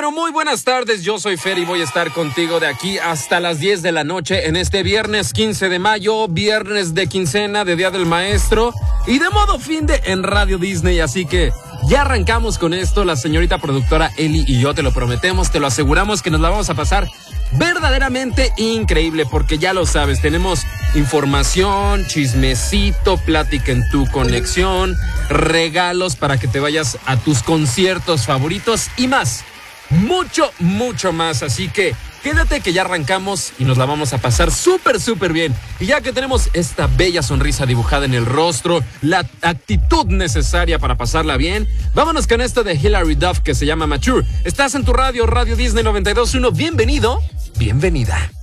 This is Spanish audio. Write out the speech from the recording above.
Pero muy buenas tardes, yo soy Fer y voy a estar contigo de aquí hasta las 10 de la noche en este viernes 15 de mayo, viernes de quincena, de Día del Maestro y de modo fin de en Radio Disney, así que ya arrancamos con esto, la señorita productora Eli y yo te lo prometemos, te lo aseguramos que nos la vamos a pasar verdaderamente increíble porque ya lo sabes, tenemos información, chismecito, plática en tu conexión, regalos para que te vayas a tus conciertos favoritos y más, mucho más, así que quédate que ya arrancamos y nos la vamos a pasar súper bien. Y ya que tenemos esta bella sonrisa dibujada en el rostro, la actitud necesaria para pasarla bien, vámonos con esto de Hilary Duff que se llama Mature. Estás en tu radio, Radio Disney 92.1. Bienvenido, bienvenida.